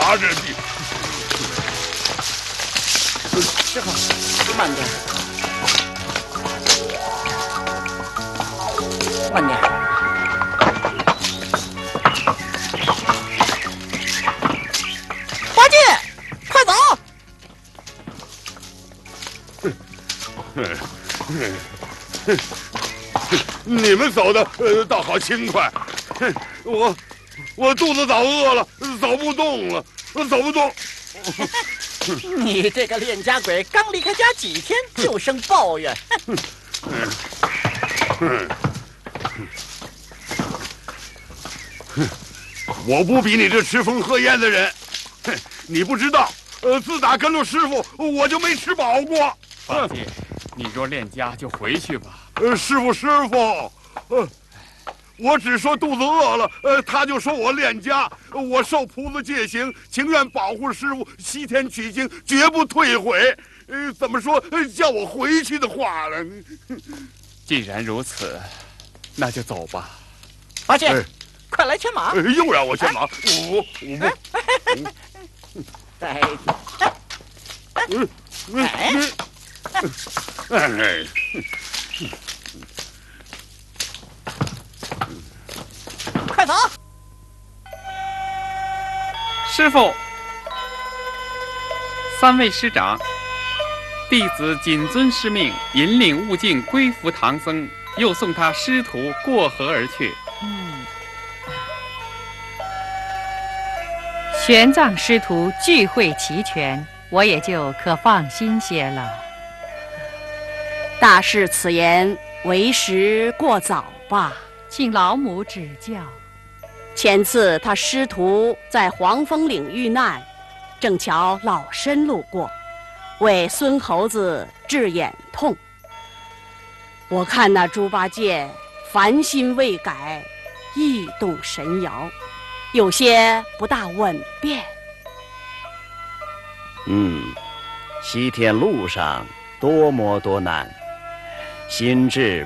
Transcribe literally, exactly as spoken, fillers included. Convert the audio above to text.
拿着你。 师傅，慢点，慢点。八戒，快走！ 你们走的呃倒好轻快，我我肚子早饿了，走不动了，我走不动。 你这个恋家鬼，刚离开家几天就生抱怨。 我不比你这吃风喝烟的人，你不知道，呃，自打跟着师傅，我就没吃饱过。 八戒，你若恋家就回去吧。 呃，师傅，师傅，呃，我只说肚子饿了，呃，他就说我恋家，我受菩萨戒行，情愿保护师傅西天取经，绝不退悔。呃，怎么说叫我回去的话了？ 既然如此，那就走吧。 八戒，哎、快来牵马！ 哎、又让我牵马，我我不。 哎， 嗯嗯哎。 快走！ 师傅，三位师长，弟子谨遵师命，引领悟净归服唐僧，又送他师徒过河而去。 嗯，玄奘师徒聚会齐全，我也就可放心些了。 大师此言为时过早吧， 请老母指教。 前次他师徒在黄风岭遇难，正巧老身路过，为孙猴子治眼痛。我看那猪八戒烦心未改，意动神摇，有些不大稳便。 嗯，西天路上多磨多难，心智